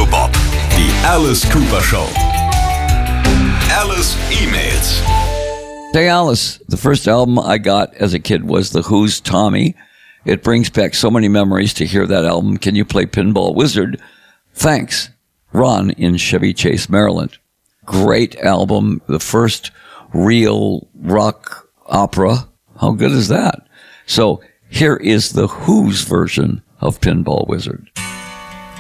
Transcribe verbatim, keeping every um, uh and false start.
Radio Bob. Die Alice Cooper Show. Alice E-Mails. Hey Alice, the first album I got as a kid was The Who's Tommy. It brings back so many memories to hear that album. Can you play Pinball Wizard? Thanks, Ron in Chevy Chase, Maryland. Great album, the first real rock opera. How good is that? So here is The Who's version of Pinball Wizard.